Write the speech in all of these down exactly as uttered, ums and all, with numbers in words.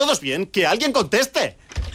¿Todos bien? ¡Que alguien conteste!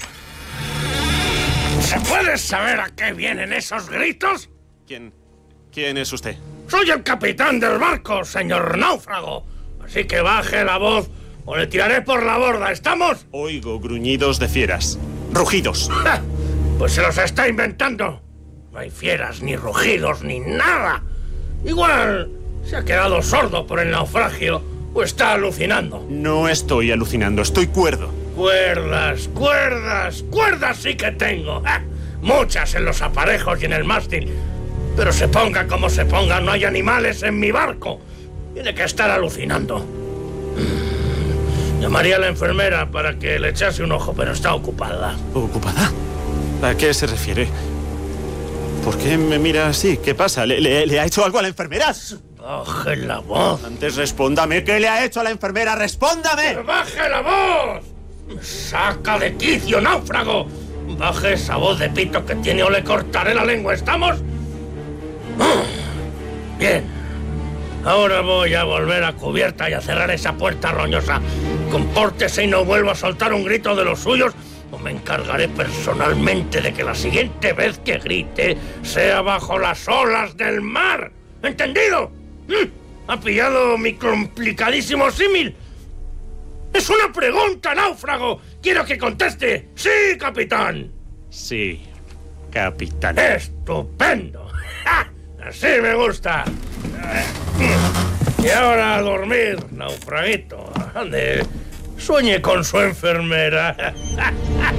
¿Se puede saber a qué vienen esos gritos? ¿Quién? ¿Quién es usted? Soy el capitán del barco, señor náufrago. Así que baje la voz o le tiraré por la borda, ¿estamos? Oigo gruñidos de fieras. Rugidos. ¡Ja! Pues se los está inventando. No hay fieras, ni rugidos, ni nada. Igual se ha quedado sordo por el naufragio o está alucinando. No estoy alucinando, estoy cuerdo. Cuerdas, cuerdas, cuerdas sí que tengo. ¡Ja! Muchas en los aparejos y en el mástil. Pero se ponga como se ponga, no hay animales en mi barco. Tiene que estar alucinando. Llamaría a la enfermera para que le echase un ojo, pero está ocupada. ¿Ocupada? ¿A qué se refiere? ¿Por qué me mira así? ¿Qué pasa? ¿Le, le, le ha hecho algo a la enfermera? Baje la voz. Antes respóndame. ¿Qué le ha hecho a la enfermera? ¡Respóndame! ¡Pero baje la voz! ¡Me saca de quicio, náufrago! Baje esa voz de pito que tiene o le cortaré la lengua. ¿Estamos? Bien. Ahora voy a volver a cubierta y a cerrar esa puerta roñosa. Compórtese y no vuelva a soltar un grito de los suyos o me encargaré personalmente de que la siguiente vez que grite sea bajo las olas del mar. ¿Entendido? ¿Mm? ¿Ha pillado mi complicadísimo símil? ¡Es una pregunta, náufrago! ¡Quiero que conteste! ¡Sí, capitán! Sí, capitán. ¡Estupendo! ¡Ja! ¡Así me gusta! Y ahora a dormir, naufraguito. Ande, sueñe con su enfermera.